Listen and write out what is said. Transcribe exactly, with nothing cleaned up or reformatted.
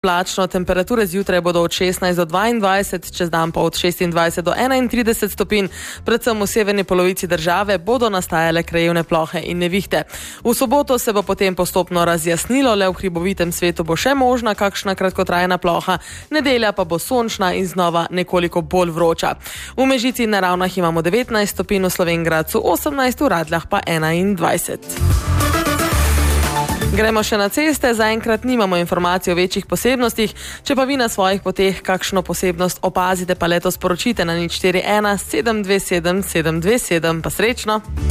Oblačno, temperature zjutraj bodo od šestnajst do dvaindvajset, čez dan pa od šestindvajset do enaintrideset stopinj. Predvsem v severni polovici države bodo nastajale krajevne plohe in nevihte. V soboto se bo potem postopno razjasnilo, le v hribovitem svetu bo še možna kakšna kratkotrajna ploha. Nedelja pa bo sončna in znova nekoliko bolj vroča. V Mežici in na Ravnah imamo devetnajst stopinj, v Slovenj Gradcu osemnajst, v Radljah pa enaindvajset. Gremo še na ceste, zaenkrat nimamo informacij o večjih posebnostih, če pa vi na svojih poteh kakšno posebnost opazite, pa letos sporočite na nič štiri ena sedem dve sedem sedem dve sedem, pa srečno!